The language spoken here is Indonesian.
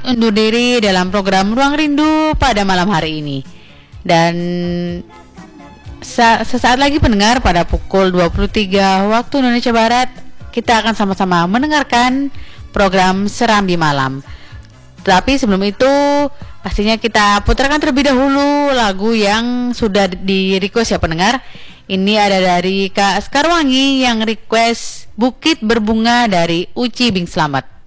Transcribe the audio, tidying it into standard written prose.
undur diri dalam program Ruang Rindu pada malam hari ini. Dan sesaat lagi pendengar, pada pukul 23 waktu Indonesia Barat, kita akan sama-sama mendengarkan program Serambi Malam. Tapi sebelum itu, pastinya kita putarkan terlebih dahulu lagu yang sudah di-request ya pendengar. Ini ada dari Kak Skarwangi yang request Bukit Berbunga dari Uci Bing Slamet.